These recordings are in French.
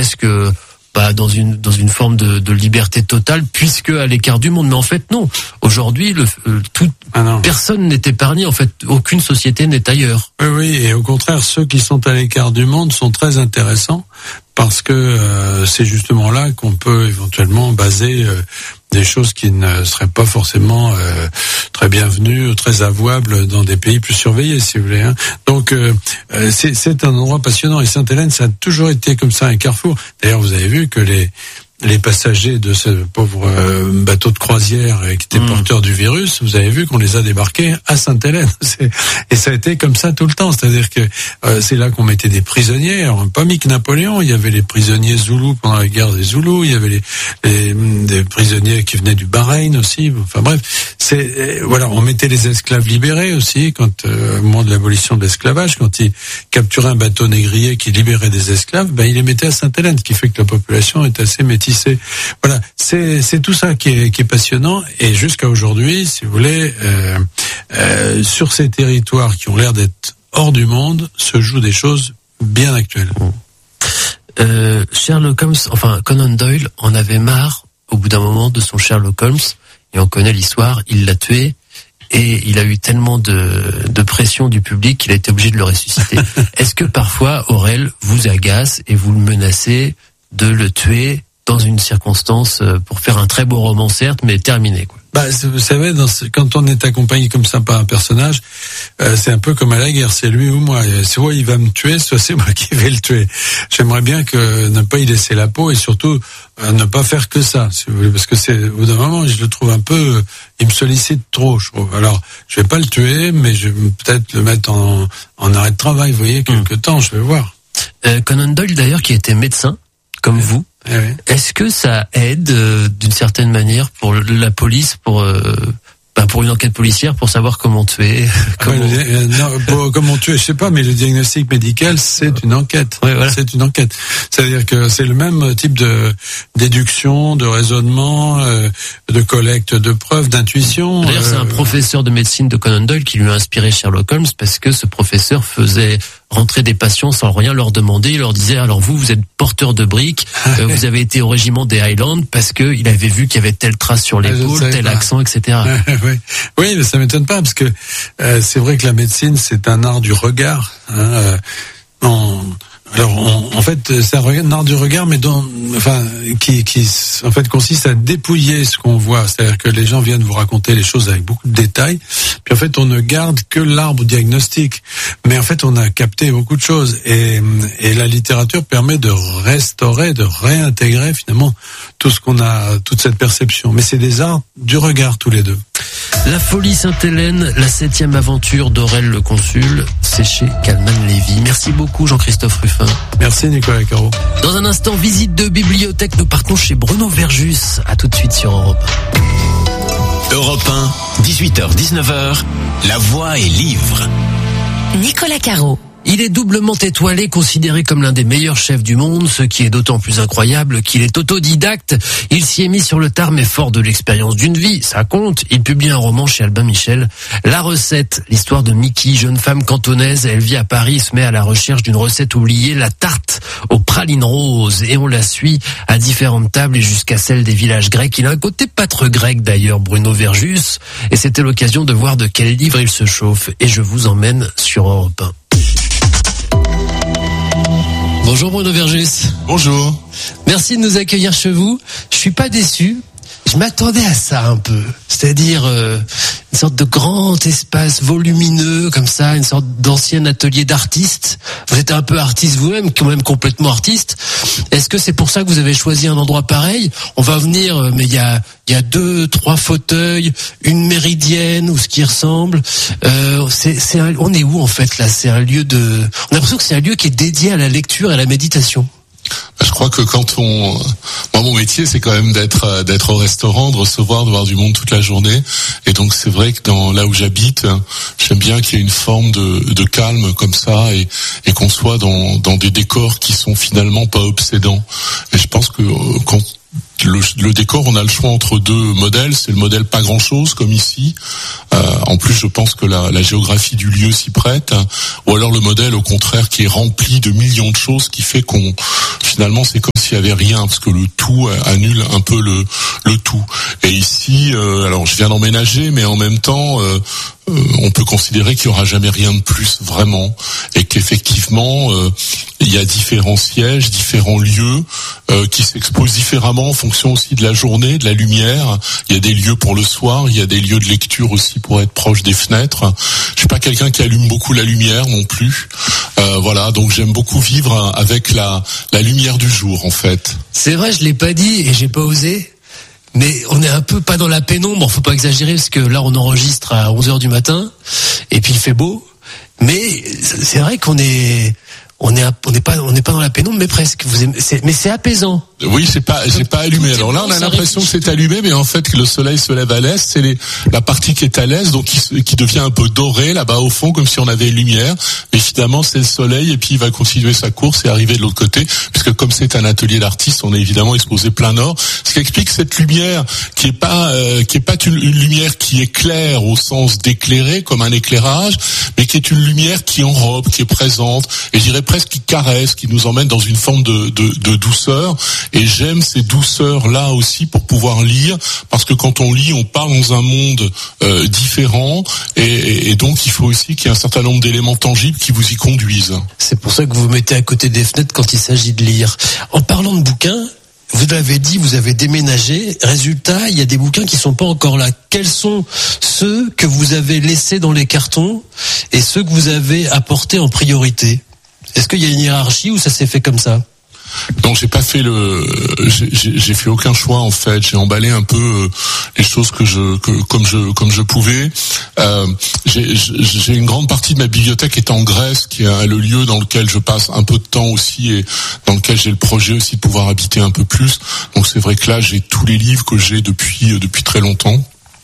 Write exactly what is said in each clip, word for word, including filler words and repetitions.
presque bah, dans une dans une forme de, de liberté totale, puisque à l'écart du monde. Mais en fait, non. Aujourd'hui, le, euh, tout, ah non. personne n'est épargné. En fait, aucune société n'est ailleurs. Oui, oui. Et au contraire, ceux qui sont à l'écart du monde sont très intéressants parce que euh, c'est justement là qu'on peut éventuellement baser euh, des choses qui ne seraient pas forcément euh, très bienvenues ou très avouables dans des pays plus surveillés, si vous voulez. Hein. Donc, euh, c'est, c'est un endroit passionnant. Et Sainte-Hélène, ça a toujours été comme ça, un carrefour. D'ailleurs, vous avez vu que les les passagers de ce pauvre euh, bateau de croisière euh, qui était mmh. porteur du virus, vous avez vu qu'on les a débarqués à Sainte-Hélène. C'est, et ça a été comme ça tout le temps. C'est-à-dire que euh, c'est là qu'on mettait des prisonniers. Alors, pas mis que Napoléon, il y avait les prisonniers Zoulous pendant la guerre des Zoulous, il y avait les, les des prisonniers qui venaient du Bahreïn aussi. Enfin bref, c'est euh, voilà, on mettait les esclaves libérés aussi quand euh, au moment de l'abolition de l'esclavage, quand ils capturaient un bateau négrier qui libérait des esclaves, ben ils les mettaient à Sainte-Hélène, ce qui fait que la population est assez métissée. Voilà, c'est c'est tout ça qui est qui est passionnant et jusqu'à aujourd'hui, si vous voulez, euh, euh, sur ces territoires qui ont l'air d'être hors du monde, se jouent des choses bien actuelles. Euh, Sherlock Holmes, enfin Conan Doyle, en avait marre au bout d'un moment de son Sherlock Holmes et on connaît l'histoire, il l'a tué. Et il a eu tellement de, de pression du public qu'il a été obligé de le ressusciter. Est-ce que parfois Aurel vous agace et vous le menacez de le tuer dans une circonstance pour faire un très beau roman, certes, mais terminé, quoi? Bah, vous savez, dans ce, quand on est accompagné comme ça par un personnage, euh, c'est un peu comme à la guerre, c'est lui ou moi. Soit il va me tuer, soit c'est moi qui vais le tuer. J'aimerais bien que ne pas y laisser la peau et surtout euh, ne pas faire que ça, si vous voulez, parce que c'est au bout d'un moment, je le trouve un peu, euh, il me sollicite trop, je trouve. Alors, je vais pas le tuer, mais je vais peut-être le mettre en, en arrêt de travail, vous voyez, quelque mmh. temps, je vais voir. Euh, Conan Doyle, d'ailleurs, qui était médecin, comme ouais. vous. Eh oui. Est-ce que ça aide euh, d'une certaine manière pour la police, pour euh, ben pour une enquête policière, pour savoir comment tuer comment... Ah ouais, le, non, pour, comment tuer, je sais pas, mais le diagnostic médical, c'est une enquête. Ouais, voilà. C'est une enquête. C'est-à-dire que c'est le même type de déduction, de raisonnement, euh, de collecte de preuves, d'intuition. D'ailleurs, euh... c'est un professeur de médecine de Conan Doyle qui lui a inspiré Sherlock Holmes parce que ce professeur faisait rentrer des patients sans rien leur demander. Il leur disait, alors vous, vous êtes porteur de briques, euh, vous avez été au régiment des Highlands parce que il avait vu qu'il y avait telle trace sur l'épaule, tel pas. accent, et cetera. oui. oui, mais ça m'étonne pas parce que euh, c'est vrai que la médecine, c'est un art du regard. Hein, euh, on... Alors, on, en fait, c'est un art du regard, mais dont, enfin, qui, qui, en fait, consiste à dépouiller ce qu'on voit. C'est-à-dire que les gens viennent vous raconter les choses avec beaucoup de détails, puis en fait, on ne garde que l'arbre diagnostique. Mais en fait, on a capté beaucoup de choses, et, et la littérature permet de restaurer, de réintégrer finalement tout ce qu'on a, toute cette perception. Mais c'est des arts du regard tous les deux. La folie Sainte-Hélène, la septième aventure d'Aurel le Consul, c'est chez Calman Lévy. Merci beaucoup Jean-Christophe Ruffin. Merci Nicolas Caro. Dans un instant, visite de bibliothèque, nous partons chez Bruno Verjus. À tout de suite sur Europe un. Europe un, dix-huit heures dix-neuf heures, La Voix et Livre. Nicolas Caro. Il est doublement étoilé, considéré comme l'un des meilleurs chefs du monde, ce qui est d'autant plus incroyable qu'il est autodidacte. Il s'y est mis sur le tard, mais fort de l'expérience d'une vie, ça compte. Il publie un roman chez Albin Michel, La Recette, l'histoire de Mickey, jeune femme cantonaise. Elle vit à Paris, se met à la recherche d'une recette oubliée, la tarte aux pralines roses. Et on la suit à différentes tables et jusqu'à celle des villages grecs. Il a un côté pâtre grec d'ailleurs, Bruno Verjus. Et c'était l'occasion de voir de quel livre il se chauffe. Et je vous emmène sur Europe un. Bonjour Bruno Verjus. Bonjour. Merci de nous accueillir chez vous. Je suis pas déçu. Je m'attendais à ça un peu. C'est-à-dire euh, une sorte de grand espace volumineux comme ça, une sorte d'ancien atelier d'artiste. Vous êtes un peu artiste vous-même, quand même complètement artiste. Est-ce que c'est pour ça que vous avez choisi un endroit pareil ? On va venir, mais il y a il y a deux, trois fauteuils, une méridienne ou ce qui ressemble. Euh, c'est, c'est un, on est où en fait là ? C'est un lieu de. On a l'impression que c'est un lieu qui est dédié à la lecture et à la méditation. Je crois que quand on, moi mon métier c'est quand même d'être d'être au restaurant, de recevoir, de voir du monde toute la journée, et donc c'est vrai que dans là où j'habite, j'aime bien qu'il y ait une forme de, de calme comme ça, et, et qu'on soit dans dans des décors qui sont finalement pas obsédants. Et je pense que quand Le, le décor, on a le choix entre deux modèles. C'est le modèle pas grand-chose, comme ici. Euh, en plus, je pense que la, la géographie du lieu s'y prête. Ou alors le modèle, au contraire, qui est rempli de millions de choses, qui fait qu'on, finalement, c'est comme s'il y avait rien, parce que le tout annule un peu le le tout. Et ici, euh, alors je viens d'emménager, mais en même temps, euh, euh, on peut considérer qu'il y aura jamais rien de plus vraiment, et qu'effectivement, euh, il y a différents sièges, différents lieux euh, qui s'exposent différemment en fonction aussi de la journée, de la lumière. Il y a des lieux pour le soir, il y a des lieux de lecture aussi pour être proche des fenêtres. Je suis pas quelqu'un qui allume beaucoup la lumière non plus. Euh, voilà, donc j'aime beaucoup vivre avec la la lumière du jour en fait. C'est vrai, je l'ai pas dit et j'ai pas osé. Mais on est un peu pas dans la pénombre, faut pas exagérer parce que là on enregistre à onze heures du matin et puis il fait beau. Mais c'est vrai qu'on est on est on n'est pas on n'est pas dans la pénombre mais presque. Vous aimez, c'est, mais c'est apaisant. Oui, c'est pas j'ai pas allumé. Alors là on a l'impression que c'est allumé, mais en fait que le soleil se lève à l'est, c'est les, la partie qui est à l'est, donc qui, qui devient un peu dorée là-bas au fond, comme si on avait une lumière. Mais finalement c'est le soleil et puis il va continuer sa course et arriver de l'autre côté, puisque comme c'est un atelier d'artiste, on est évidemment exposé plein nord. Ce qui explique cette lumière qui est pas euh, qui est pas une, une lumière qui éclaire au sens d'éclairer comme un éclairage, mais qui est une lumière qui enrobe, qui est présente, et je dirais presque qui caresse, qui nous emmène dans une forme de, de, de douceur. Et j'aime ces douceurs-là aussi pour pouvoir lire, parce que quand on lit, on part dans un monde euh, différent, et, et, et donc il faut aussi qu'il y ait un certain nombre d'éléments tangibles qui vous y conduisent. C'est pour ça que vous vous mettez à côté des fenêtres quand il s'agit de lire. En parlant de bouquins, vous l'avez dit, vous avez déménagé. Résultat, il y a des bouquins qui sont pas encore là. Quels sont ceux que vous avez laissés dans les cartons et ceux que vous avez apportés en priorité? Est-ce qu'il y a une hiérarchie ou ça s'est fait comme ça? Donc j'ai pas fait le, j'ai, j'ai fait aucun choix en fait. J'ai emballé un peu euh, les choses que je, que comme je, comme je pouvais. Euh, j'ai, j'ai une grande partie de ma bibliothèque est en Grèce, qui est le lieu dans lequel je passe un peu de temps aussi et dans lequel j'ai le projet aussi de pouvoir habiter un peu plus. Donc c'est vrai que là j'ai tous les livres que j'ai depuis depuis très longtemps.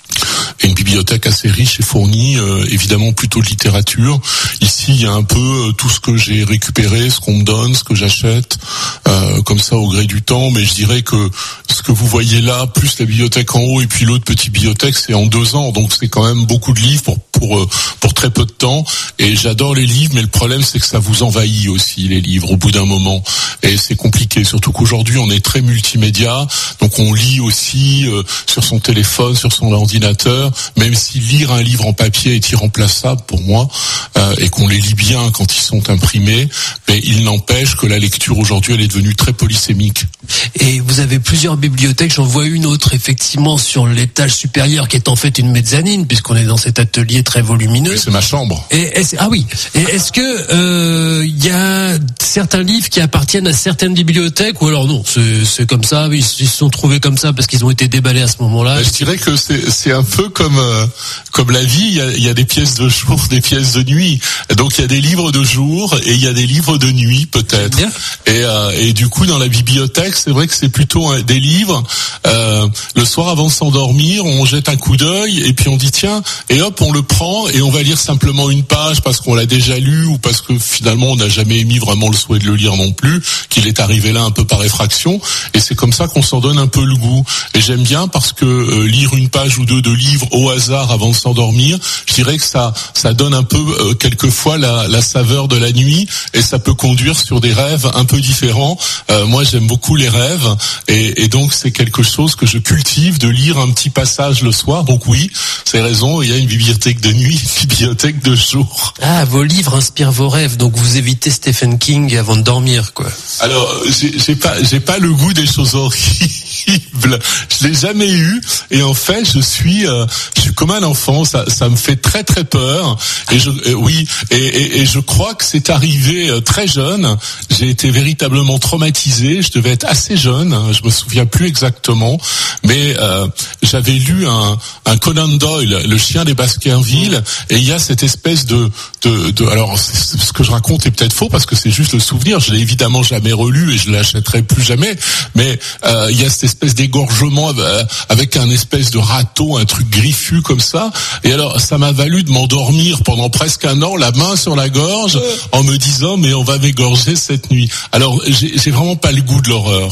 Et une bibliothèque assez riche et fournie, euh, évidemment plutôt de littérature. Ici, il y a un peu euh, tout ce que j'ai récupéré, ce qu'on me donne, ce que j'achète, euh, comme ça au gré du temps. Mais je dirais que ce que vous voyez là, plus la bibliothèque en haut et puis l'autre petite bibliothèque, c'est en deux ans. Donc c'est quand même beaucoup de livres pour pour euh, pour très peu de temps. Et j'adore les livres, mais le problème c'est que ça vous envahit aussi les livres au bout d'un moment. Et c'est compliqué, surtout qu'aujourd'hui on est très multimédia, donc on lit aussi euh, sur son téléphone, sur son ordinateur. Même si lire un livre en papier est irremplaçable pour moi, euh, et qu'on les lit bien quand ils sont imprimés, mais il n'empêche que la lecture aujourd'hui elle est devenue très polysémique. Et vous avez plusieurs bibliothèques, j'en vois une autre effectivement sur l'étage supérieur qui est en fait une mezzanine puisqu'on est dans cet atelier très volumineux. Oui, c'est ma chambre. Et est-ce, ah oui. Et est-ce que il euh, y a certains livres qui appartiennent à certaines bibliothèques ou alors non, c'est, c'est comme ça, ils, ils se sont trouvés comme ça parce qu'ils ont été déballés à ce moment-là. Ben, je dirais que c'est, c'est un peu comme euh, comme la vie, il y a, il y a des pièces de jour, des pièces de nuit. Donc il y a des livres de jour et il y a des livres de nuit peut-être. Et, euh, et du coup dans la bibliothèque, c'est vrai que c'est plutôt un, des livres. Euh, le soir avant de s'endormir, on jette un coup d'œil et puis on dit tiens, et hop on le prend et on va lire simplement une page parce qu'on l'a déjà lu ou parce que finalement on n'a jamais émis vraiment le souhait de le lire non plus, qu'il est arrivé là un peu par effraction. Et c'est comme ça qu'on s'en donne un peu le goût. Et j'aime bien parce que euh, lire une page ou deux de livre au hasard avant de s'endormir, je dirais que ça ça donne un peu euh, quelquefois la, la saveur de la nuit et ça peut conduire sur des rêves un peu différents. Euh, moi j'aime beaucoup les rêves et, et donc c'est quelque chose que je cultive de lire un petit passage le soir. Donc oui, c'est raison, il y a une bibliothèque de nuit, une bibliothèque de jour. Ah, vos livres inspirent vos rêves, donc vous évitez Stephen King avant de dormir quoi. Alors j'ai, j'ai pas j'ai pas le goût des choses horribles. Je l'ai jamais eu et en fait je suis euh, je suis comme un enfant, ça ça me fait très très peur et je euh, oui et, et et je crois que c'est arrivé euh, très jeune. J'ai été véritablement traumatisé, je devais être assez jeune, hein, je me souviens plus exactement, mais euh, j'avais lu un un Conan Doyle, Le chien des Baskerville, et il y a cette espèce de de, de alors ce que je raconte est peut-être faux parce que c'est juste le souvenir, je l'ai évidemment jamais relu et je l'achèterai plus jamais, mais euh, il y a cette espèce d'égorgement avec un espèce de râteau, un truc griffu comme ça, et alors ça m'a valu de m'endormir pendant presque un an, la main sur la gorge, en me disant mais on va m'égorger cette nuit. Alors j'ai, j'ai vraiment pas le goût de l'horreur.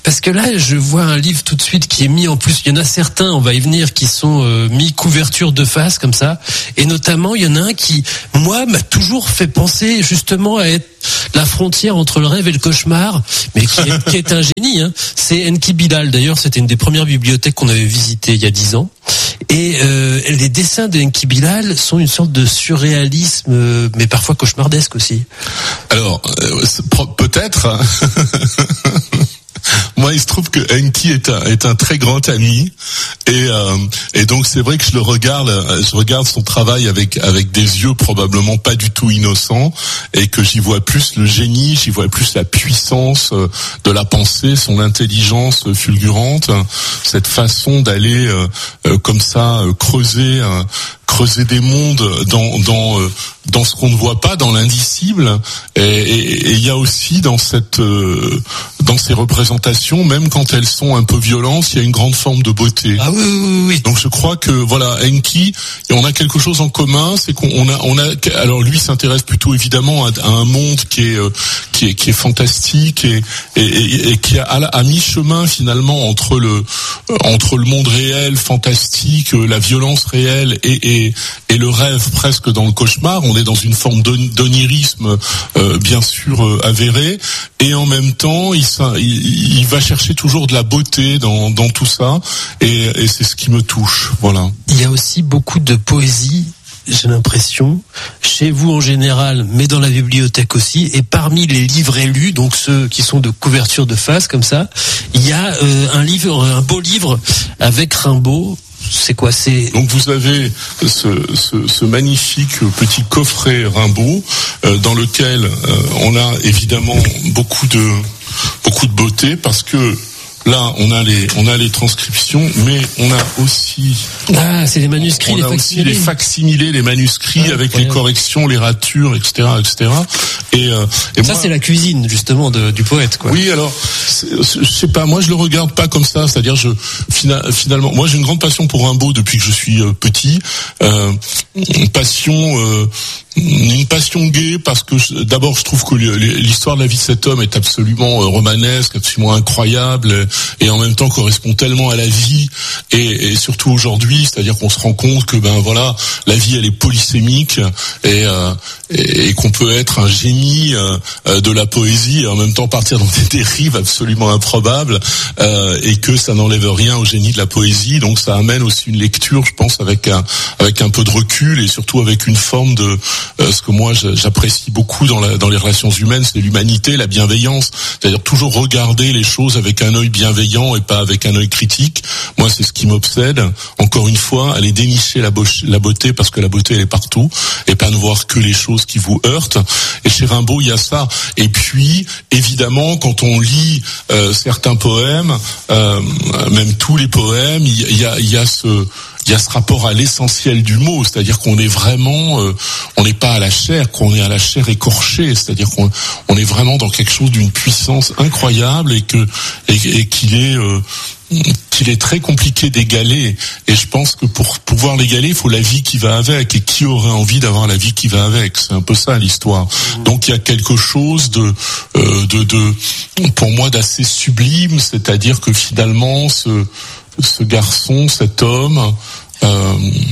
Parce que là, je vois un livre tout de suite qui est mis en plus. Il y en a certains, on va y venir, qui sont euh, mis couverture de face comme ça. Et notamment, il y en a un qui, moi, m'a toujours fait penser justement à être la frontière entre le rêve et le cauchemar, mais qui est, qui est un génie. Hein. C'est Enki Bilal. D'ailleurs, c'était une des premières bibliothèques qu'on avait visitées il y a dix ans. Et euh, les dessins de Enki Bilal sont une sorte de surréalisme, euh, mais parfois cauchemardesque aussi. Alors, euh, peut-être. Moi, il se trouve que Enki est un, est un très grand ami, et, euh, et donc c'est vrai que je le regarde, je regarde son travail avec avec des yeux probablement pas du tout innocents, et que j'y vois plus le génie, j'y vois plus la puissance de la pensée, son intelligence fulgurante, cette façon d'aller euh, euh, comme ça euh, creuser. Euh, creuser des mondes dans dans euh, dans ce qu'on ne voit pas, dans l'indicible, et il y a aussi dans cette euh, dans ces représentations, même quand elles sont un peu violentes, il y a une grande forme de beauté. Ah oui oui oui. Donc je crois que voilà, Enki, et on a quelque chose en commun, c'est qu'on a on a alors lui s'intéresse plutôt évidemment à, à un monde qui est euh, qui est qui est fantastique et et, et, et qui est à, à mi-chemin finalement entre le entre le monde réel fantastique, la violence réelle et, et et le rêve presque dans le cauchemar. On est dans une forme d'onirisme euh, bien sûr euh, avéré, et en même temps il, il, il va chercher toujours de la beauté dans, dans tout ça, et, et c'est ce qui me touche. Voilà. Il y a aussi beaucoup de poésie, j'ai l'impression, chez vous en général, mais dans la bibliothèque aussi, et parmi les livres élus, donc ceux qui sont de couverture de face comme ça, il y a euh, un livre, un beau livre avec Rimbaud. C'est quoi, c'est... Donc vous avez ce, ce, ce magnifique petit coffret Rimbaud euh, dans lequel euh, on a évidemment beaucoup de beaucoup de beauté, parce que là, on a les, on a les transcriptions, mais on a aussi. Ah, c'est les manuscrits, on les a aussi les facsimilés, les manuscrits ah, avec ouais. les corrections, les ratures, et cetera, et cetera. Et, euh, et ça, moi, c'est la cuisine justement de, du poète, quoi. Oui, alors, je sais pas, moi je le regarde pas comme ça. C'est-à-dire, je finalement, moi j'ai une grande passion pour Rimbaud depuis que je suis euh, petit. Euh, une passion. Euh, Une passion gaie, parce que je, d'abord je trouve que l'histoire de la vie de cet homme est absolument euh, romanesque, absolument incroyable, et en même temps correspond tellement à la vie, et, et surtout aujourd'hui, c'est-à-dire qu'on se rend compte que ben voilà, la vie elle est polysémique, et, euh, et, et qu'on peut être un génie euh, de la poésie et en même temps partir dans des dérives absolument improbables, euh, et que ça n'enlève rien au génie de la poésie. Donc ça amène aussi une lecture, je pense, avec un avec un peu de recul, et surtout avec une forme de Euh, ce que moi j'apprécie beaucoup dans, la, dans les relations humaines, c'est l'humanité, la bienveillance, c'est-à-dire toujours regarder les choses avec un œil bienveillant et pas avec un œil critique. Moi, c'est ce qui m'obsède. Encore une fois, aller dénicher la, la beauté, parce que la beauté elle est partout, et pas ne voir que les choses qui vous heurtent. Et chez Rimbaud, il y a ça. Et puis, évidemment, quand on lit euh, certains poèmes, euh, même tous les poèmes, il y, y a, il y a ce il y a ce rapport à l'essentiel du mot, c'est-à-dire qu'on est vraiment, euh, on n'est pas à la chair, qu'on est à la chair écorchée, c'est-à-dire qu'on on est vraiment dans quelque chose d'une puissance incroyable, et que et, et qu'il est euh, qu'il est très compliqué d'égaler. Et je pense que pour pouvoir l'égaler, il faut la vie qui va avec. Et qui aurait envie d'avoir la vie qui va avec? C'est un peu ça l'histoire. Donc il y a quelque chose de, euh, de, de, pour moi, d'assez sublime, c'est-à-dire que finalement, ce ce garçon, cet homme, euh,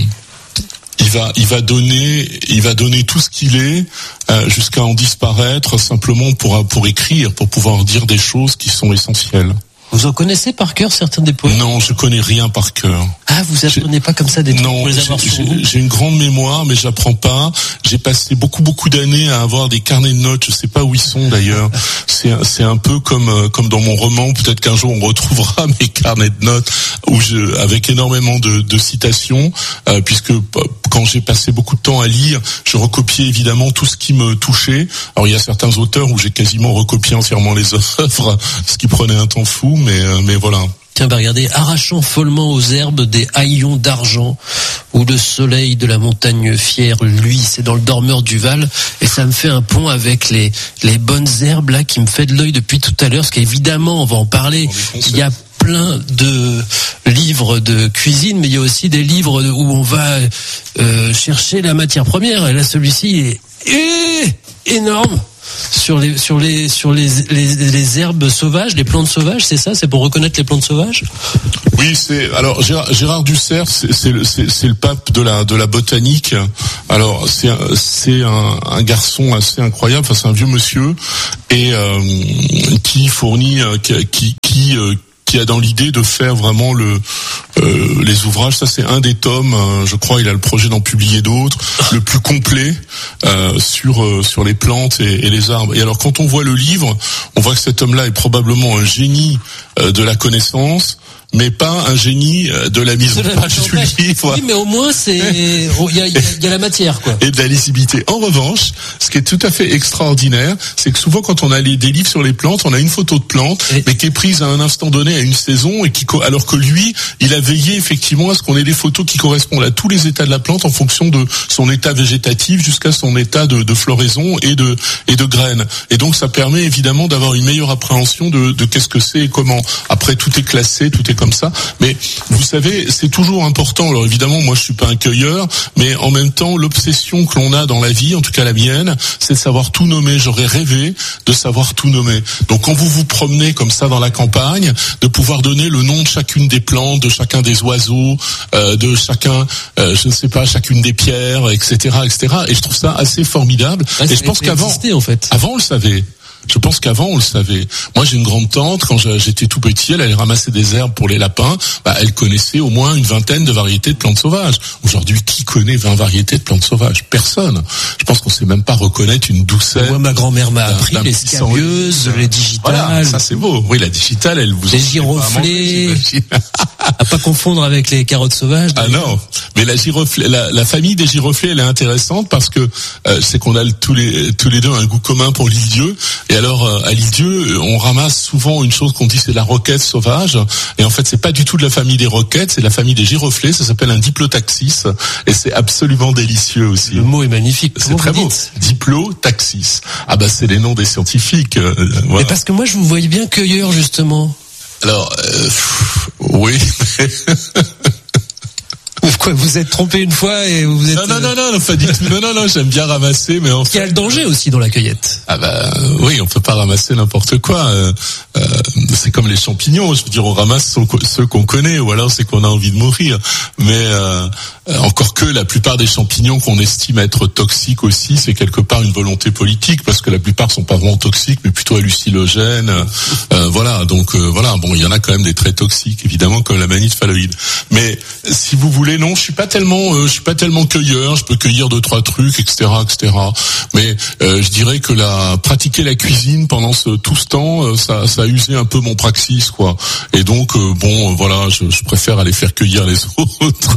il va, il va donner, il va donner tout ce qu'il est euh, jusqu'à en disparaître, simplement pour pour écrire, pour pouvoir dire des choses qui sont essentielles. Vous en connaissez par cœur certains des poèmes? Non, je connais rien par cœur. Ah, vous apprenez pas comme ça des trucs pour les avoir sur vous? J'ai une grande mémoire, mais j'apprends pas. J'ai passé beaucoup beaucoup d'années à avoir des carnets de notes. Je sais pas où ils sont d'ailleurs. C'est c'est un peu comme comme dans mon roman. Peut-être qu'un jour on retrouvera mes carnets de notes où je avec énormément de, de citations, euh, puisque quand j'ai passé beaucoup de temps à lire, je recopiais évidemment tout ce qui me touchait. Alors il y a certains auteurs où j'ai quasiment recopié entièrement les œuvres, ce qui prenait un temps fou. Mais, euh, mais voilà. Tiens, bah regardez, arrachant follement aux herbes des haillons d'argent, où le soleil de la montagne fière, lui, c'est dans le dormeur du Val, et ça me fait un pont avec les les bonnes herbes là qui me fait de l'œil depuis tout à l'heure, parce qu'évidemment, on va en parler. Il y a plein de livres de cuisine, mais il y a aussi des livres où on va euh, chercher la matière première. Et là, celui-ci est, est énorme. sur les sur les sur les les, les herbes sauvages, les plantes sauvages, c'est ça, c'est pour reconnaître les plantes sauvages. Oui, c'est alors Gérard, Gérard Dussert, c'est c'est le, c'est, c'est le pape de la de la botanique. Alors c'est c'est un, un garçon assez incroyable, enfin c'est un vieux monsieur et euh, qui fournit qui qui, qui euh, qui a dans l'idée de faire vraiment le euh, les ouvrages. Ça c'est un des tomes, euh, je crois il a le projet d'en publier d'autres, le plus complet euh, sur euh, sur les plantes et, et les arbres. Et alors quand on voit le livre, on voit que cet homme-là est probablement un génie euh, de la connaissance, mais pas un génie de la mise en page du livre. Oui, mais au moins c'est il y a, y, a, y a la matière, quoi. Et de la lisibilité. En revanche, ce qui est tout à fait extraordinaire, c'est que souvent quand on a les, des livres sur les plantes, on a une photo de plante, et... mais qui est prise à un instant donné, à une saison, et qui, alors que lui, il a veillé effectivement à ce qu'on ait des photos qui correspondent à tous les états de la plante en fonction de son état végétatif jusqu'à son état de, de floraison et de et de graines. Et donc ça permet évidemment d'avoir une meilleure appréhension de, de qu'est-ce que c'est et comment. Après tout est classé, tout est comme ça, mais vous savez, c'est toujours important. Alors évidemment, moi je suis pas un cueilleur, mais en même temps, l'obsession que l'on a dans la vie, en tout cas la mienne, c'est de savoir tout nommer. J'aurais rêvé de savoir tout nommer. Donc quand vous vous promenez comme ça dans la campagne, de pouvoir donner le nom de chacune des plantes, de chacun des oiseaux, euh, de chacun, euh, je ne sais pas, chacune des pierres, et cetera, et cetera. Et je trouve ça assez formidable. Ouais, et je pense qu'avant, en fait. avant on le savait. Je pense qu'avant on le savait. Moi j'ai une grande tante, quand j'étais tout petit, elle allait ramasser des herbes pour les lapins, bah, elle connaissait au moins une vingtaine de variétés de plantes sauvages. Aujourd'hui, qui connaît vingt variétés de plantes sauvages? Personne. Je pense qu'on sait même pas reconnaître une doucelle. Moi ma grand-mère m'a appris les scabieuses, les digitales. Voilà, ça c'est beau. Oui, la digitale, elle vous les giroflées. À pas confondre avec les carottes sauvages. Ah non, mais la giroflée, la, la famille des giroflées, elle est intéressante parce que euh, c'est qu'on a tous les tous les deux un goût commun pour l'île-dieu. Et alors euh, à l'île-dieu, on ramasse souvent une chose qu'on dit c'est la roquette sauvage. Et en fait, c'est pas du tout de la famille des roquettes, c'est de la famille des giroflées. Ça s'appelle un diplotaxis et c'est absolument délicieux aussi. Le mot est magnifique. C'est très beau. Diplotaxis. Ah bah c'est les noms des scientifiques. Euh, voilà. Mais parce que moi je vous voyais bien cueilleur justement. Alors, euh, pff, oui. Quoi, vous êtes trompé une fois et vous êtes... Non, non, non, non, pas du tout. Non, non, non, j'aime bien ramasser, mais en fait... Il y a le danger aussi dans la cueillette. Ah bah oui, on peut pas ramasser n'importe quoi. Euh, euh, c'est comme les champignons, je veux dire, on ramasse ceux qu'on connaît, ou alors c'est qu'on a envie de mourir. Mais euh, encore que la plupart des champignons qu'on estime être toxiques aussi, c'est quelque part une volonté politique, parce que la plupart sont pas vraiment toxiques, mais plutôt hallucinogènes. Euh, voilà, donc euh, voilà, bon, il y en a quand même des très toxiques, évidemment, comme la manite phalloïde. Mais si vous voulez, non, je suis pas tellement, euh, je suis pas tellement cueilleur. Je peux cueillir deux trois trucs, et cetera, et cetera. Mais euh, je dirais que la pratiquer la cuisine pendant ce, tout ce temps, euh, ça, ça a usé un peu mon praxis, quoi. Et donc, euh, bon, euh, voilà, je, je préfère aller faire cueillir les autres.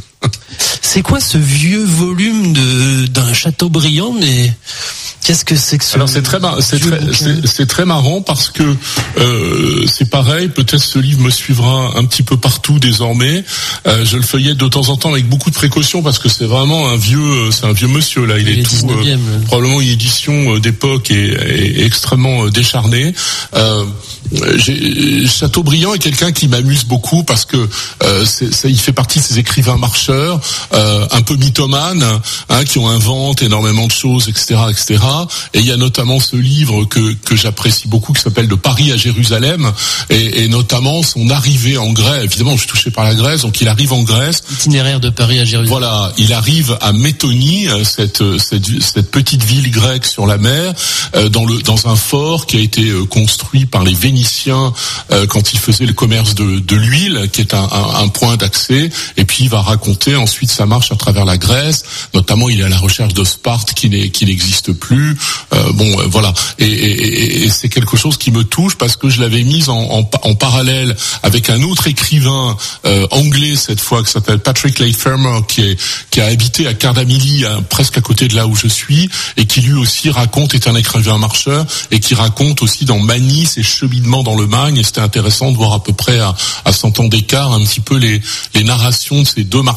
C'est quoi ce vieux volume de d'un Chateaubriand, mais qu'est-ce que c'est que ce... Alors c'est très mar- c'est très c'est, c'est très marrant parce que euh, c'est pareil, peut-être ce livre me suivra un petit peu partout désormais. Euh, je le feuillette de temps en temps avec beaucoup de précaution parce que c'est vraiment un vieux c'est un vieux monsieur là, il, il est, est tout euh, probablement une édition d'époque et, et, et extrêmement décharnée. Euh, j'ai, Chateaubriand est quelqu'un qui m'amuse beaucoup parce que euh, c'est, c'est, il fait partie de ces écrivains marcheurs, euh, un peu mythomanes, hein, qui ont inventé énormément de choses, et cetera, et cetera. Et il y a notamment ce livre que que j'apprécie beaucoup, qui s'appelle De Paris à Jérusalem, et, et notamment son arrivée en Grèce. Évidemment, je suis touché par la Grèce, donc il arrive en Grèce. Itinéraire de Paris à Jérusalem. Voilà, il arrive à Métonie, cette cette, cette petite ville grecque sur la mer, euh, dans le dans un fort qui a été euh, construit par les Vénitiens euh, quand ils faisaient le commerce de de l'huile, qui est un, un, un point d'accès. Et puis il va raconter ensuite sa marche à travers la Grèce. Notamment, il est à la recherche de Sparte qui n'est qui n'existe plus. Euh, bon, euh, voilà. Et, et, et c'est quelque chose qui me touche parce que je l'avais mise en, en, en parallèle avec un autre écrivain euh, anglais cette fois, qui s'appelle Patrick Leigh Fermor, qui est qui a habité à Cardamilly, à, presque à côté de là où je suis, et qui lui aussi raconte, est un écrivain marcheur, et qui raconte aussi dans Manie ses cheminements dans le Magne. Et c'était intéressant de voir à peu près à, à cent ans d'écart un petit peu les les narrations de ces deux marcheurs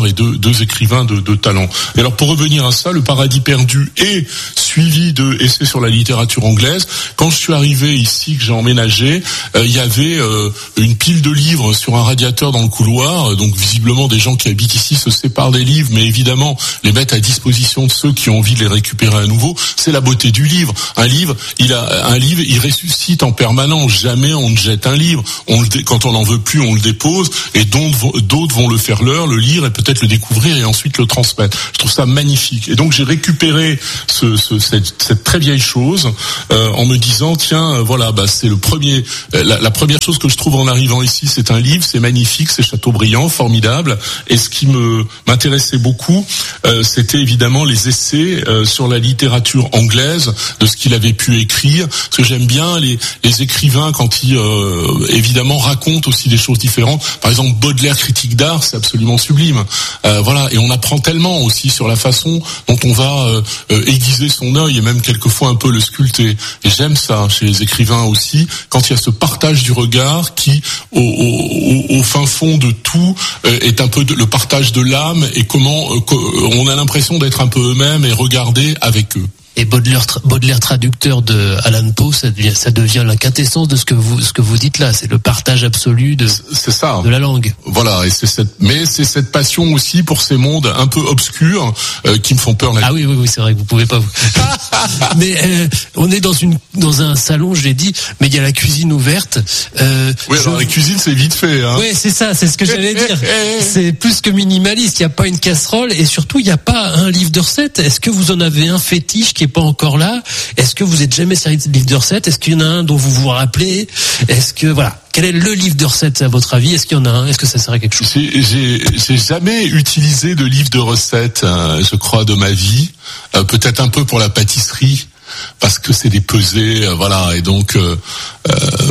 et deux, deux écrivains de, de talent. Et alors pour revenir à ça, Le Paradis perdu est suivi de Essais sur la littérature anglaise. Quand je suis arrivé ici, que j'ai emménagé, euh, il y avait euh, une pile de livres sur un radiateur dans le couloir. Donc visiblement des gens qui habitent ici se séparent des livres, mais évidemment les mettent à disposition de ceux qui ont envie de les récupérer à nouveau. C'est la beauté du livre. Un livre, il a un livre, il ressuscite en permanence. Jamais on ne jette un livre. On le, quand on n'en veut plus, on le dépose, et d'autres, d'autres vont le faire leur, le lire et peut-être le découvrir et ensuite le transmettre. Je trouve ça magnifique. Et donc j'ai récupéré ce, ce, cette, cette très vieille chose euh, en me disant tiens, euh, voilà, bah c'est le premier, euh, la, la première chose que je trouve en arrivant ici, c'est un livre, c'est magnifique, c'est Chateaubriand, formidable. Et ce qui me m'intéressait beaucoup, euh, c'était évidemment les essais euh, sur la littérature anglaise, de ce qu'il avait pu écrire. Parce que j'aime bien les, les écrivains quand ils euh, évidemment racontent aussi des choses différentes. Par exemple, Baudelaire, critique d'art, c'est absolument sublime. Euh, voilà, et on apprend tellement aussi sur la façon dont on va euh, euh, aiguiser son œil et même quelquefois un peu le sculpter. Et j'aime ça chez les écrivains aussi, quand il y a ce partage du regard qui, au, au, au fin fond de tout, euh, est un peu de, le partage de l'âme et comment euh, on a l'impression d'être un peu eux-mêmes et regarder avec eux. Et Baudelaire, Baudelaire traducteur de Allan Poe, ça devient, ça devient la quintessence de ce que vous, ce que vous dites là. C'est le partage absolu de, c'est ça, de la langue. Voilà, et c'est cette, mais c'est cette passion aussi pour ces mondes un peu obscurs euh, qui me font peur. Ah oui, oui, oui, c'est vrai que vous pouvez pas vous. mais euh, on est dans une, dans un salon, je l'ai dit, mais il y a la cuisine ouverte. Euh, oui, je... alors la cuisine c'est vite fait. Hein. Oui, c'est ça, c'est ce que j'allais dire. C'est plus que minimaliste. Il y a pas une casserole et surtout il n'y a pas un livre de recettes. Est-ce que vous en avez un fétiche qui est pas encore là? Est-ce que vous êtes jamais servi de livre de recettes? Est-ce qu'il y en a un dont vous vous rappelez? Est-ce que voilà, quel est le livre de recettes à votre avis? Est-ce qu'il y en a un? Est-ce que ça serait quelque chose? J'ai, j'ai, j'ai jamais utilisé de livre de recettes, euh, je crois, de ma vie. Euh, peut-être un peu pour la pâtisserie, parce que c'est des pesées, euh, voilà. Et donc, euh, euh,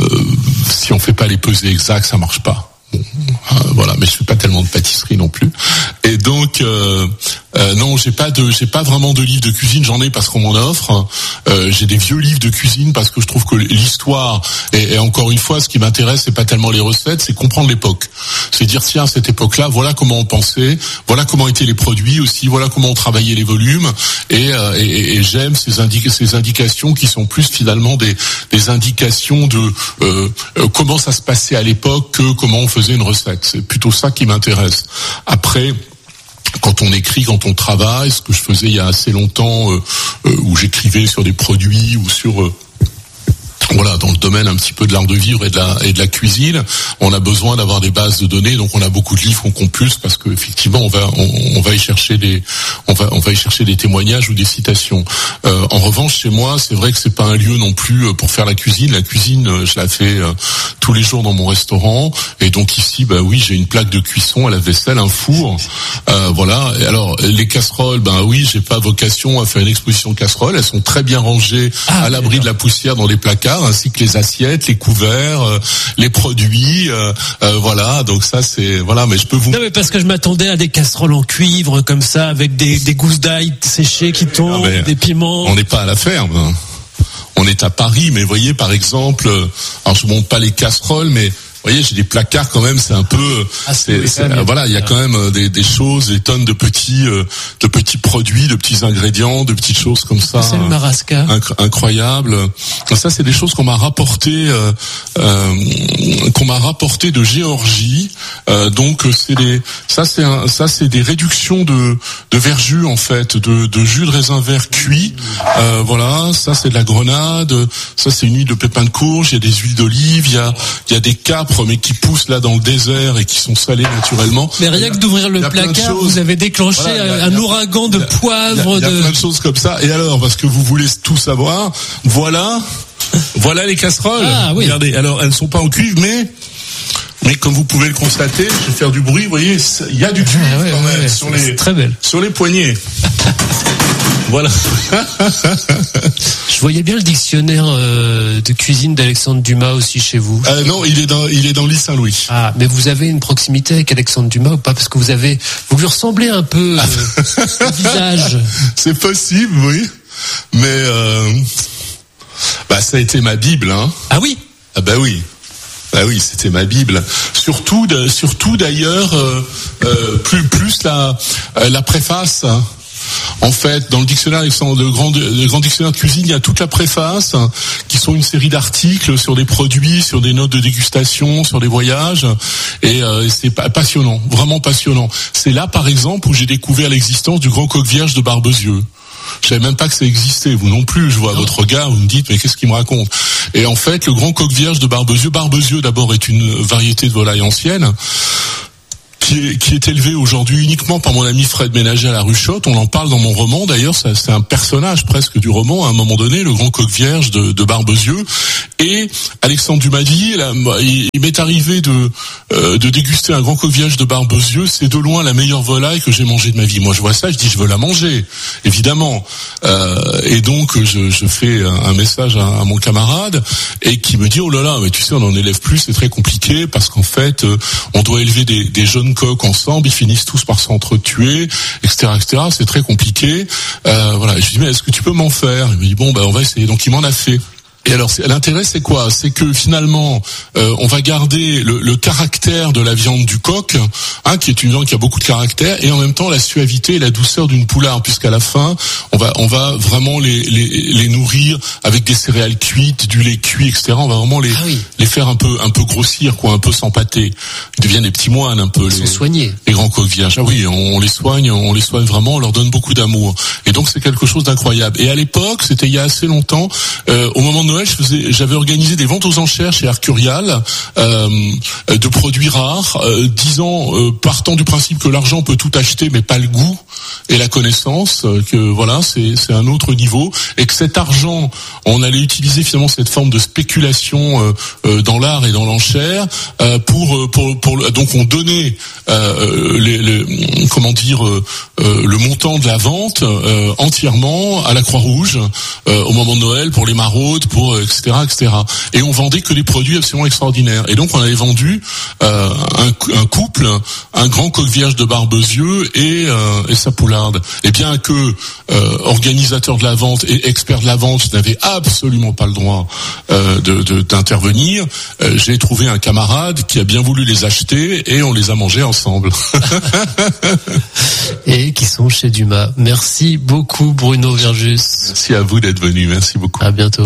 si on fait pas les pesées exactes, ça marche pas. Bon, euh, voilà, mais je fais pas tellement de pâtisserie non plus. Et donc, euh, euh, non, j'ai pas de, j'ai pas vraiment de livres de cuisine. J'en ai parce qu'on m'en offre. Euh, j'ai des vieux livres de cuisine parce que je trouve que l'histoire et, et encore une fois, ce qui m'intéresse, c'est pas tellement les recettes, c'est comprendre l'époque. C'est dire tiens, à cette époque-là, voilà comment on pensait, voilà comment étaient les produits aussi, voilà comment on travaillait les volumes. Et, euh, et, et j'aime ces, indica- ces indications qui sont plus finalement des, des indications de euh, euh, comment ça se passait à l'époque que comment on faisait une recette. C'est plutôt ça qui m'intéresse. Après, quand on écrit, quand on travaille, ce que je faisais il y a assez longtemps, euh, euh, où j'écrivais sur des produits ou sur euh, voilà, dans le domaine un petit peu de l'art de vivre et de la et de la cuisine, on a besoin d'avoir des bases de données, donc on a beaucoup de livres qu'on compulse parce que effectivement on va on, on va y chercher des on va on va y chercher des témoignages ou des citations. Euh, en revanche, chez moi, c'est vrai que c'est pas un lieu non plus pour faire la cuisine. La cuisine, je la fais euh, tous les jours dans mon restaurant, et donc ici, bah oui, j'ai une plaque de cuisson à la vaisselle, un four, euh, voilà. Et alors les casseroles, ben bah oui, j'ai pas vocation à faire une exposition de casseroles. Elles sont très bien rangées ah, à l'abri de la poussière dans les placards, ainsi que les assiettes, les couverts, euh, les produits, euh, euh, voilà. Donc ça, c'est voilà. Mais je peux vous. Non, mais parce que je m'attendais à des casseroles en cuivre comme ça, avec des, des gousses d'ail séchées qui tombent, ah, des piments. On n'est pas à la ferme. Hein. On est à Paris, mais voyez, par exemple, alors je montre pas les casseroles, mais vous voyez, j'ai des placards quand même. C'est un peu, ah, c'est, c'est, c'est, voilà, il y a quand même des, des choses, des tonnes de petits, euh, de petits produits, de petits ingrédients, de petites choses comme ça. C'est le marasca. Inc- incroyable. Ça, c'est des choses qu'on m'a rapporté, euh, euh, qu'on m'a rapporté de Géorgie. Euh, donc, c'est des, ça, c'est un, ça, c'est des réductions de, de verjus en fait, de, de jus de raisin vert cuit. Euh, voilà, ça, c'est de la grenade. Ça, c'est une huile de pépins de courge. Il y a des huiles d'olive. Il y a, il y a des capres, mais qui poussent là dans le désert et qui sont salés naturellement. Mais rien que d'ouvrir le placard, vous avez déclenché voilà, un, un ouragan de poivre. Il y a, il y a de... plein de choses comme ça. Et alors, parce que vous voulez tout savoir, voilà, voilà les casseroles. Ah, oui. Regardez, alors elles ne sont pas en cuivre, mais mais comme vous pouvez le constater, je vais faire du bruit. Vous voyez, il y a du cuivre ah, ouais, quand même ouais, sur c'est les très belle. sur les poignets. Voilà. Je voyais bien le dictionnaire euh, de cuisine d'Alexandre Dumas aussi chez vous. Euh, non, il est dans il est dans l'île Saint-Louis. Ah, mais vous avez une proximité avec Alexandre Dumas ou pas? Parce que vous avez vous lui ressemblez un peu euh, au visage. C'est possible, oui. Mais euh, bah ça a été ma Bible, hein. Ah oui. Ah bah oui. Bah oui, c'était ma Bible. Surtout, de, surtout d'ailleurs, euh, euh, plus plus la euh, la préface. En fait, dans le dictionnaire, le grand, le grand dictionnaire de cuisine, il y a toute la préface, hein, qui sont une série d'articles sur des produits, sur des notes de dégustation, sur des voyages, et euh, c'est passionnant, vraiment passionnant. C'est là, par exemple, où j'ai découvert l'existence du grand coq vierge de Barbezieux. Je savais même pas que ça existait, vous non plus. Je vois non. Votre regard, vous me dites, mais qu'est-ce qu'il me raconte? Et en fait, le grand coq vierge de Barbezieux, Barbezieux d'abord est une variété de volaille ancienne, qui est, qui est élevé aujourd'hui uniquement par mon ami Fred Ménager à la Ruchotte. On en parle dans mon roman, d'ailleurs, ça, c'est un personnage presque du roman, à un moment donné, le grand coq vierge de, de Barbezieux. Et Alexandre Dumas-Dilly, il, il m'est arrivé de, euh, de déguster un grand coq vierge de Barbezieux. C'est de loin la meilleure volaille que j'ai mangée de ma vie. Moi, je vois ça, je dis, je veux la manger, évidemment. Euh, et donc, je, je fais un, un message à, à mon camarade, et qui me dit, oh là là, mais tu sais, on n'en élève plus, c'est très compliqué, parce qu'en fait, euh, on doit élever des, des jeunes coqs ensemble, ils finissent tous par s'entretuer, et cetera, et cetera. C'est très compliqué. Euh, voilà. Et je lui dis, mais est-ce que tu peux m'en faire? Il me dit, bon, ben, on va essayer. Donc, il m'en a fait. Et alors, c'est, l'intérêt, c'est quoi? C'est que finalement, euh, on va garder le, le caractère de la viande du coq, hein, qui est une viande qui a beaucoup de caractère, et en même temps la suavité et la douceur d'une poularde, puisqu'à la fin, on va, on va vraiment les, les, les nourrir avec des céréales cuites, du lait cuit, et cetera. On va vraiment les, ah oui. les faire un peu, un peu grossir, quoi, un peu s'empâter. Ils deviennent des petits moines, un peu. Ils les, sont soignés. Les grands coqs vierges. Ah oui, on, on les soigne, on les soigne vraiment, on leur donne beaucoup d'amour. Et donc, c'est quelque chose d'incroyable. Et à l'époque, c'était il y a assez longtemps, euh, au moment de Noël, je faisais, j'avais organisé des ventes aux enchères chez Arcurial euh, de produits rares, euh, disant, euh, partant du principe que l'argent peut tout acheter, mais pas le goût et la connaissance, euh, que voilà, c'est, c'est un autre niveau, et que cet argent, on allait utiliser finalement cette forme de spéculation euh, euh, dans l'art et dans l'enchère euh, pour, pour, pour, donc on donnait euh, les, les, comment dire, euh, le montant de la vente euh, entièrement à la Croix-Rouge euh, au moment de Noël pour les maraudes, pour et cetera, et cetera. Et on vendait que des produits absolument extraordinaires. Et donc on avait vendu euh, un, un couple, un grand coq vierge de Barbezieux et, euh, et sa poularde. Et bien que euh, organisateur de la vente et expert de la vente, je n'avais absolument pas le droit euh, de, de, d'intervenir. Euh, j'ai trouvé un camarade qui a bien voulu les acheter et on les a mangés ensemble. Et qui sont chez Dumas. Merci beaucoup Bruno Verjus. Merci à vous d'être venu. Merci beaucoup. À bientôt.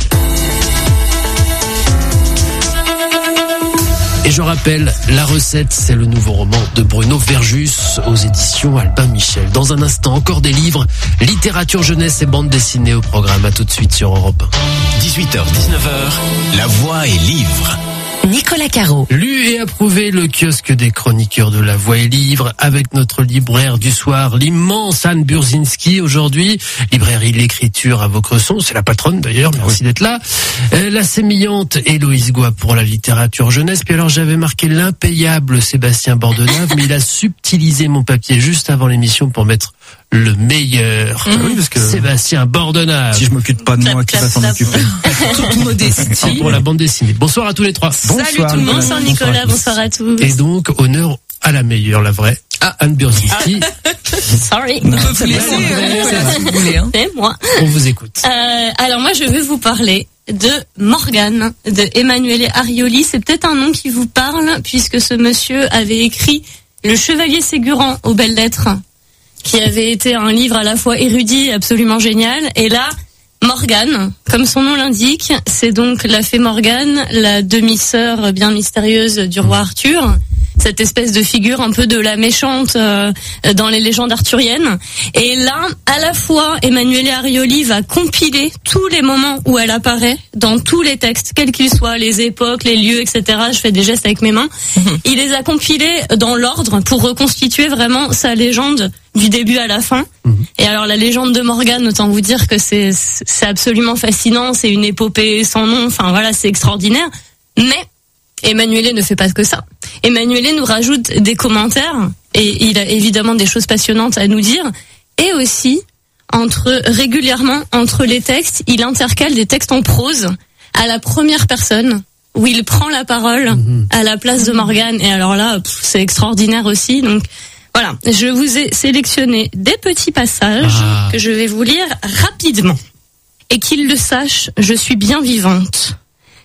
Et je rappelle, La Recette, c'est le nouveau roman de Bruno Verjus aux éditions Albin Michel. Dans un instant, encore des livres, littérature jeunesse et bande dessinée au programme. À tout de suite sur Europe un. dix-huit heures dix-neuf heures, La Voix et Livre. Nicolas Caro. Lu et approuvé, le kiosque des chroniqueurs de La Voix et Livre, avec notre libraire du soir, l'immense Anne Burzinski aujourd'hui. Librairie L'Écriture à Vaucresson, c'est la patronne d'ailleurs, merci oui. d'être là. Euh, la sémillante Héloïse Goua pour la littérature jeunesse. Puis alors j'avais marqué l'impayable Sébastien Bordenave, mais il a subtilisé mon papier juste avant l'émission pour mettre le meilleur. Mmh. Oui, parce que Sébastien Bordenave. Si je m'occupe pas de moi, qui va s'en occuper? Toute modestie. Pour la bande dessinée. Bonsoir à tous les trois. Bonsoir. Salut tout le monde, bonsoir Nicolas, bonsoir à tous. Et donc, honneur à la meilleure, la vraie, à Anne Burzinski. Ah. Sorry. On peut vous laisser, euh, si vous voulez. Hein. C'est moi. On vous écoute. Euh, alors moi, je vais vous parler de Morgane, de Emanuele Arioli. C'est peut-être un nom qui vous parle, puisque ce monsieur avait écrit Le Chevalier Ségurant aux belles lettres, qui avait été un livre à la fois érudit et absolument génial. Et là, Morgane, comme son nom l'indique, c'est donc la fée Morgane, la demi-sœur bien mystérieuse du roi Arthur, cette espèce de figure un peu de la méchante euh, dans les légendes arthuriennes. Et là, à la fois, Emanuele Arioli va compiler tous les moments où elle apparaît dans tous les textes, quels qu'ils soient, les époques, les lieux, et cetera. Je fais des gestes avec mes mains. Mmh. Il les a compilés dans l'ordre pour reconstituer vraiment sa légende du début à la fin. Mmh. Et alors la légende de Morgane, autant vous dire que c'est c'est absolument fascinant, c'est une épopée sans nom, enfin voilà, c'est extraordinaire. Mais Emanuele ne fait pas que ça. Emanuele nous rajoute des commentaires et il a évidemment des choses passionnantes à nous dire. Et aussi, entre régulièrement entre les textes, il intercale des textes en prose à la première personne, où il prend la parole mmh. à la place de Morgane. Et alors là, pff, c'est extraordinaire aussi. Donc voilà, je vous ai sélectionné des petits passages ah. que je vais vous lire rapidement. Et qu'il le sache, je suis bien vivante.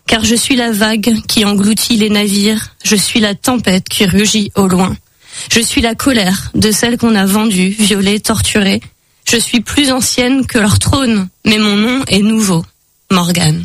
car je suis la vague qui engloutit les navires, je suis la tempête qui rugit au loin. Je suis la colère de celles qu'on a vendues, violées, torturées. Je suis plus ancienne que leur trône, mais mon nom est nouveau, Morgane.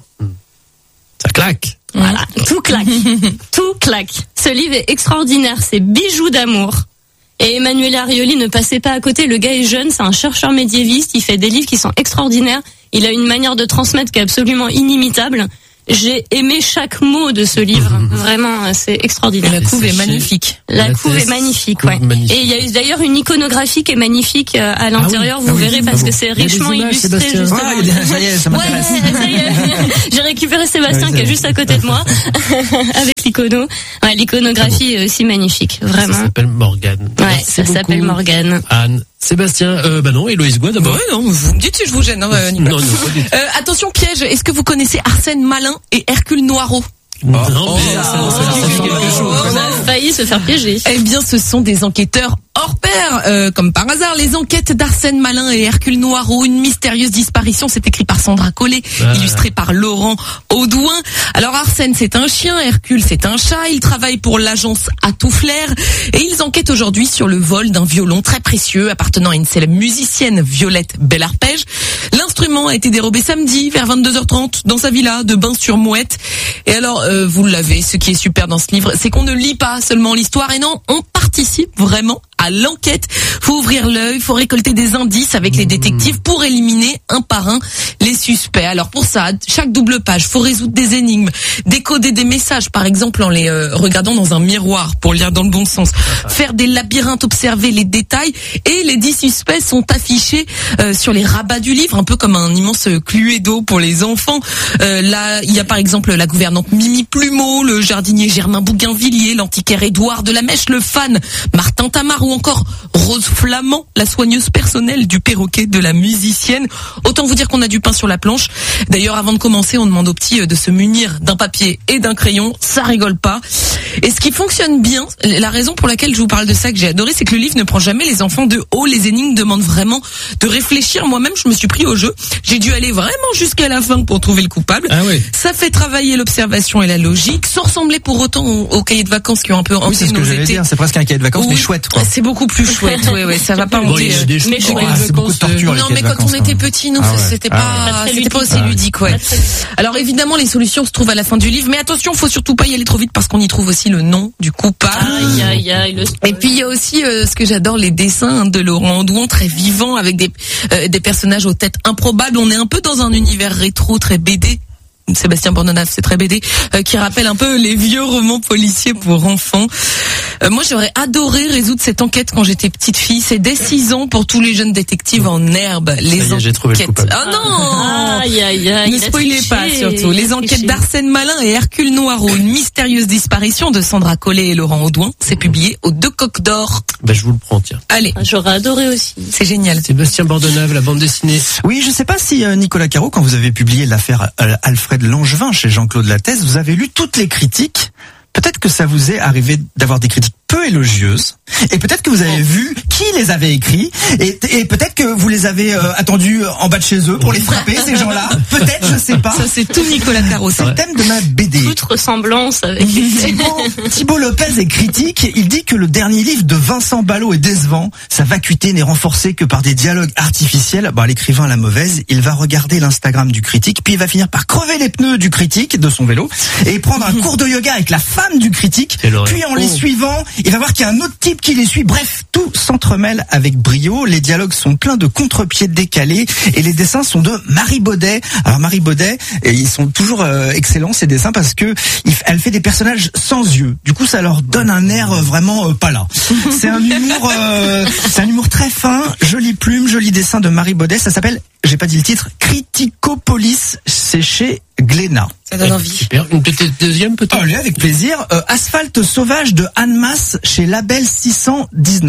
Ça claque. Voilà, tout claque, tout claque. Ce livre est extraordinaire, c'est bijou d'amour. Et Emanuele Arioli ne passait pas à côté, le gars est jeune, c'est un chercheur médiéviste, il fait des livres qui sont extraordinaires, il a une manière de transmettre qui est absolument inimitable. J'ai aimé chaque mot de ce livre, vraiment, c'est extraordinaire. Et la couve est magnifique. La, La couve thèse, est magnifique, ouais. magnifique. Et il y a d'ailleurs une iconographie qui est magnifique à l'intérieur, Ah oui, vous ah oui, verrez, ah parce bon. que c'est Il y a des richement images, illustré, Sébastien. justement. Ah, il y a des- ça y est, ça Ouais, m'intéresse. ça y est. J'ai récupéré Sébastien Ouais, qui est c'est- juste à côté de moi, avec l'icono. Ouais, l'iconographie est aussi magnifique, Ça vraiment. s'appelle Morgane. Ouais, Merci ça beaucoup, s'appelle Morgane. Anne. Sébastien, euh, bah non, Héloïse Goua Bah d'abord. ouais, non, vous me dites si je vous gêne, hein, euh, Nicolas. Non, non, pas du tout. Euh, attention, piège, est-ce que vous connaissez Arsène Malin et Hercule Noirot? Non, Oh, mais ça, ça, ça ça, dit ça, quelque ça, chose. On a failli se faire piéger. Eh bien, ce sont des enquêteurs hors pair, euh, comme par hasard. Les enquêtes d'Arsène Malin et Hercule Noirot, une mystérieuse disparition, c'est écrit par Sandra Collet, Ah. illustré par Laurent Audouin. Alors Arsène, c'est un chien, Hercule, c'est un chat. Ils travaillent pour l'agence Atouflair et ils enquêtent aujourd'hui sur le vol d'un violon très précieux appartenant à une célèbre musicienne, Violette Bellarpège. L'instrument a été dérobé samedi vers vingt-deux heures trente dans sa villa de Bains-sur-Mouette. Et alors, euh, vous l'avez, ce qui est super dans ce livre, c'est qu'on ne lit pas seulement l'histoire, et non, on participe vraiment à l'enquête. Faut ouvrir l'œil, faut récolter des indices avec les détectives pour éliminer un par un les suspects. Alors pour ça, chaque double page, faut résoudre des énigmes, décoder des messages, par exemple en les euh, regardant dans un miroir pour lire dans le bon sens, faire des labyrinthes, observer les détails, et les dix suspects sont affichés euh, sur les rabats du livre, un peu comme un immense Cluedo pour les enfants. Euh, là, il y a par exemple la gouvernante Mimi Plumeau, le jardinier Germain Bougainvilliers, l'antiquaire Édouard de la Mèche, le fan Martin Tamar, ou encore Rose Flamand, la soigneuse personnelle du perroquet de la musicienne. Autant vous dire qu'on a du pain sur la planche. D'ailleurs, avant de commencer, on demande aux petits de se munir d'un papier et d'un crayon. Ça rigole pas. Et ce qui fonctionne bien, la raison pour laquelle je vous parle de ça, que j'ai adoré, c'est que le livre ne prend jamais les enfants de haut. Les énigmes demandent vraiment de réfléchir. Moi-même, je me suis pris au jeu. J'ai dû aller vraiment jusqu'à la fin pour trouver le coupable. Ah oui. Ça fait travailler l'observation et la logique, sans ressembler pour autant aux, aux cahiers de vacances qui ont un peu Oui, hanté c'est ce que nos j'allais étés. dire. C'est presque un cahier de vacances, mais Oui, chouette, quoi. C'est beaucoup plus chouette. Ouais, ouais, ça va pas Bon, monter. il y a euh, des choses mais qui- ouais, Ah, c'est beaucoup de torture, les non, cahiers mais de quand vacances, on était hein. petit, non, Ah ouais. c'était Ah pas, ouais. c'était pas aussi Ah ouais. ludique, ouais. Pas très ludique. Alors évidemment, les solutions se trouvent à la fin du livre, mais attention, faut surtout pas y aller trop vite parce qu'on y trouve aussi le nom du coupable. Aïe, aïe, aïe, le Et puis il y a aussi euh, ce que j'adore, les dessins de Laurent Audouin, très vivants, avec des euh, des personnages aux têtes improbables. On est un peu dans un univers rétro, très B D. Sébastien Bordenave, c'est très B D, euh, qui rappelle un peu les vieux romans policiers pour enfants. Euh, moi, j'aurais adoré résoudre cette enquête quand j'étais petite fille. C'est dès six ans pour tous les jeunes détectives en herbe. Les y est, j'ai trouvé le enquêtes. coupable. Oh non! Aïe, aïe, aïe. Ne il a spoilez triché, pas surtout. il Les a enquêtes triché. d'Arsène Malin et Hercule Noirot, une mystérieuse disparition de Sandra Collet et Laurent Audouin, c'est publié aux Deux Coques d'Or. Bah, je vous le prends, tiens. Allez, J'aurais adoré aussi. c'est génial. Sébastien Bordenave, la bande dessinée. Oui, je sais pas si euh, Nicolas Caro, quand vous avez publié l'affaire euh, Alfred Langevin chez Jean-Claude Lattès, vous avez lu toutes les critiques. Peut-être que ça vous est arrivé d'avoir des critiques peu élogieuses, et peut-être que vous avez vu qui les avait écrits, et, et peut-être que vous les avez euh, attendus en bas de chez eux pour les frapper, ces gens-là. Peut-être, je sais pas. Ça, c'est tout Nicolas Caro. C'est le thème de ma B D. Toute ressemblance avec Thibaut, Thibaut Lopez est critique. Il dit que le dernier livre de Vincent Ballot est décevant. Sa vacuité n'est renforcée que par des dialogues artificiels. Bon, l'écrivain a la mauvaise. Il va regarder l'Instagram du critique, puis il va finir par crever les pneus du critique de son vélo et prendre un cours de yoga avec la femme du critique. Quelle horreur. Puis en les Oh. suivant, il va voir qu'il y a un autre type qui les suit. Bref, tout s'entremêle avec brio. Les dialogues sont pleins de contre-pieds décalés et les dessins sont de Marie Baudet. Alors Marie Baudet, et ils sont toujours euh, excellents ces dessins parce que il- elle fait des personnages sans yeux. Du coup, ça leur donne un air euh, vraiment euh, pas là. C'est un humour, euh, c'est un humour très fin, jolie plume, joli dessin de Marie Baudet. Ça s'appelle, j'ai pas dit le titre, Criticopolis. C'est chez Glénat. Ça donne envie. Super. Une petite deuxième, peut-être? Allez, avec plaisir. Euh, Asphalte sauvage de Anne Masse chez Label six cent dix-neuf.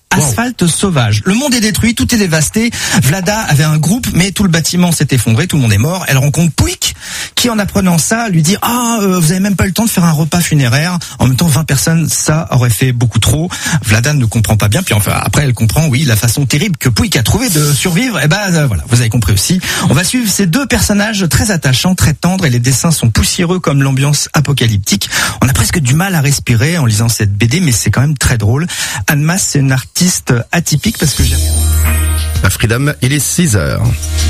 Asphalte wow. sauvage. Le monde est détruit, tout est dévasté. Vlada avait un groupe, mais tout le bâtiment s'est effondré, tout le monde est mort. Elle rencontre Pouic, qui en apprenant ça, lui dit « Ah, euh, vous avez même pas eu le temps de faire un repas funéraire. » En même temps, vingt personnes, ça aurait fait beaucoup trop. Vlada ne comprend pas bien, puis enfin après elle comprend, oui, la façon terrible que Pouic a trouvé de survivre. Et ben euh, voilà, vous avez compris aussi. On va suivre ces deux personnages très attachants, très tendres, et les dessins sont poussiéreux comme l'ambiance apocalyptique. On a presque du mal à respirer en lisant cette B D, mais c'est quand même très drôle. Anne Mas, c'est une artiste atypique parce que j'aime. À Freedom, il est six heures.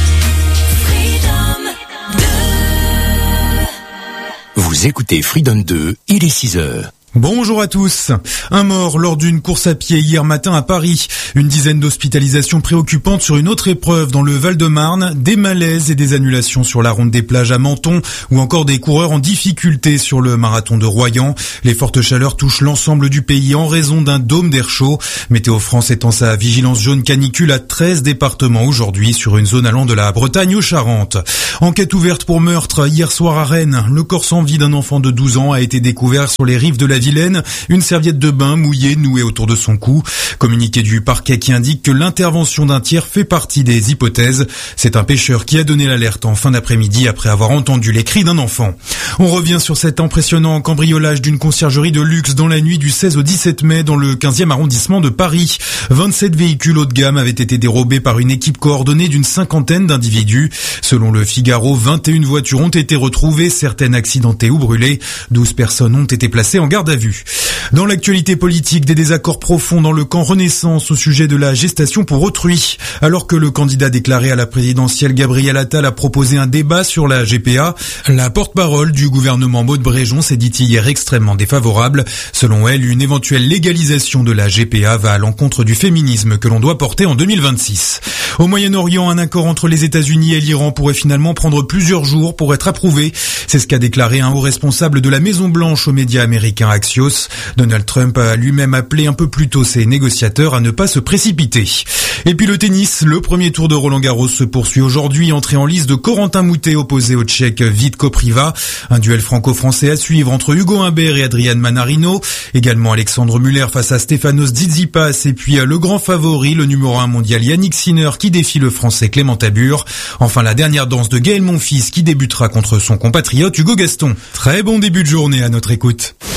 Vous écoutez Freedom deux, il est six heures. Bonjour à tous. Un mort lors d'une course à pied hier matin à Paris. Une dizaine d'hospitalisations préoccupantes sur une autre épreuve dans le Val-de-Marne. Des malaises et des annulations sur la ronde des plages à Menton ou encore des coureurs en difficulté sur le marathon de Royan. Les fortes chaleurs touchent l'ensemble du pays en raison d'un dôme d'air chaud. Météo France étend sa vigilance jaune canicule à treize départements aujourd'hui sur une zone allant de la Bretagne aux Charentes. Enquête ouverte pour meurtre hier soir à Rennes. Le corps sans vie d'un enfant de douze ans a été découvert sur les rives de la Vilaine, une serviette de bain mouillée nouée autour de son cou. Communiqué du parquet qui indique que l'intervention d'un tiers fait partie des hypothèses. C'est un pêcheur qui a donné l'alerte en fin d'après-midi après avoir entendu les cris d'un enfant. On revient sur cet impressionnant cambriolage d'une conciergerie de luxe dans la nuit du seize au dix-sept mai dans le quinzième arrondissement de Paris. vingt-sept véhicules haut de gamme avaient été dérobés par une équipe coordonnée d'une cinquantaine d'individus. Selon le Figaro, vingt et une voitures ont été retrouvées, certaines accidentées ou brûlées. douze personnes ont été placées en garde à vue. Dans l'actualité politique, des désaccords profonds dans le camp Renaissance au sujet de la gestation pour autrui. Alors que le candidat déclaré à la présidentielle Gabriel Attal a proposé un débat sur la G P A, la porte-parole du gouvernement Maud Bréjon s'est dit hier extrêmement défavorable. Selon elle, une éventuelle légalisation de la G P A va à l'encontre du féminisme que l'on doit porter en deux mille vingt-six. Au Moyen-Orient, un accord entre les États-Unis et l'Iran pourrait finalement prendre plusieurs jours pour être approuvé. C'est ce qu'a déclaré un haut responsable de la Maison-Blanche aux médias américains Axios. Donald Trump a lui-même appelé un peu plus tôt ses négociateurs à ne pas se précipiter. Et puis le tennis, le premier tour de Roland-Garros se poursuit aujourd'hui. Entrée en lice de Corentin Moutet opposé au Tchèque Vít Kopriva. Un duel franco-français à suivre entre Hugo Humbert et Adrian Manarino. Également Alexandre Muller face à Stefanos Tsitsipas. Et puis le grand favori, le numéro un mondial Yannick Sinner qui défie le français Clément Tabur. Enfin la dernière danse de Gaël Monfils qui débutera contre son compatriote Hugo Gaston. Très bon début de journée à notre écoute.